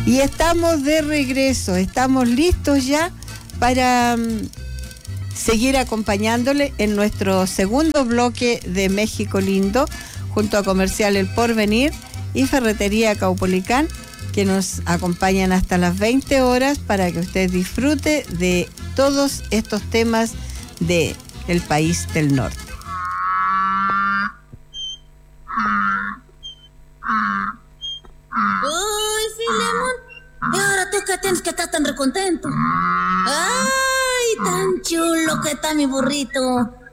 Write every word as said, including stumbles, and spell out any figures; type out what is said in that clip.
Y estamos de regreso, estamos listos ya para um, seguir acompañándole en nuestro segundo bloque de México Lindo, junto a Comercial El Porvenir y Ferretería Caupolicán, que nos acompañan hasta las veinte horas para que usted disfrute de todos estos temas de el país del norte. Uy, Filemón, ¿y ahora tú qué tienes que estar tan recontento? Ay, tan chulo que está mi burrito.